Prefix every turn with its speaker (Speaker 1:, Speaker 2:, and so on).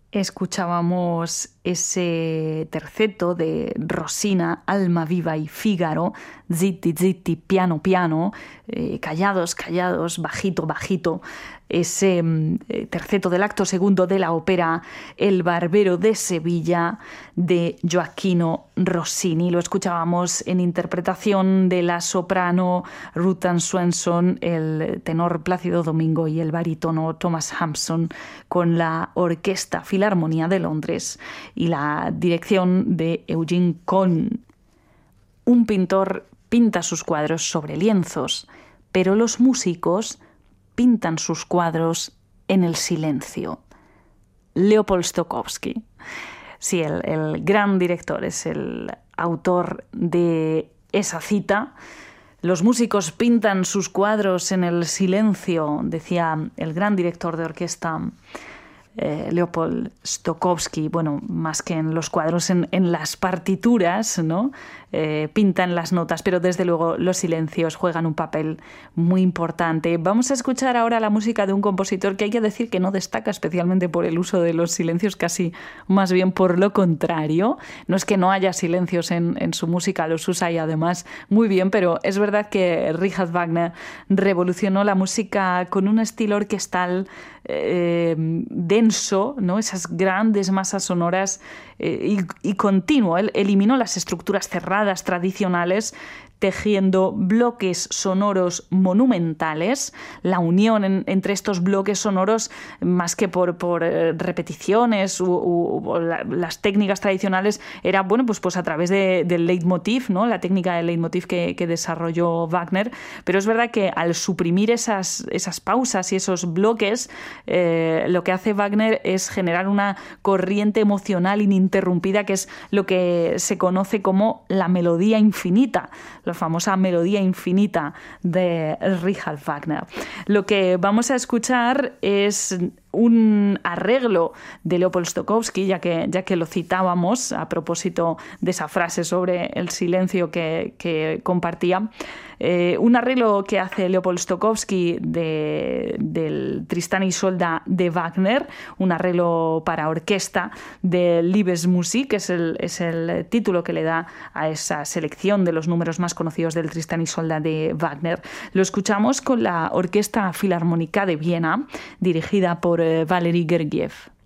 Speaker 1: Escuchábamos ese terceto de Rosina, Alma Viva y Fígaro, zitti, zitti, piano, piano, callados, callados, bajito, bajito. Ese terceto del acto segundo de la ópera El Barbero de Sevilla de Gioachino Rossini. Lo escuchábamos en interpretación de la soprano Ruth Ann Swenson, el tenor Plácido Domingo y el barítono Thomas Hampson, con la Orquesta Filarmonía de Londres y la dirección de Eugene Kohn. Un pintor pinta sus cuadros sobre lienzos, pero los músicos pintan sus cuadros en el silencio. Leopold Stokowski. Sí, el gran director es el autor de esa cita. Los músicos pintan sus cuadros en el silencio, decía el gran director de orquesta Leopold Stokowski. Bueno, más que en los cuadros, en las partituras, ¿no? Pintan las notas, pero desde luego los silencios juegan un papel muy importante. Vamos a escuchar ahora la música de un compositor que hay que decir que no destaca especialmente por el uso de los silencios, casi más bien por lo contrario. No es que no haya silencios en su música, los usa y además muy bien, pero es verdad que Richard Wagner revolucionó la música con un estilo orquestal denso, ¿no? Esas grandes masas sonoras y continuo. Él eliminó las estructuras cerradas tradicionales, tejiendo bloques sonoros monumentales. La unión entre estos bloques sonoros, más que por repeticiones o las técnicas tradicionales, era bueno, pues a través del leitmotiv, ¿no? La técnica del leitmotiv que desarrolló Wagner. Pero es verdad que al suprimir esas pausas y esos bloques, lo que hace Wagner es generar una corriente emocional ininterrumpida, que es lo que se conoce como la melodía infinita, la famosa melodía infinita de Richard Wagner. Lo que vamos a escuchar es un arreglo de Leopold Stokowski, ya que lo citábamos a propósito de esa frase sobre el silencio que compartía. Un arreglo que hace Leopold Stokowski del Tristán y Isolda de Wagner, un arreglo para orquesta de Liebesmusik, que es el título que le da a esa selección de los números más conocidos del Tristán y Isolda de Wagner. Lo escuchamos con la Orquesta Filarmónica de Viena, dirigida por Valery Gergiev.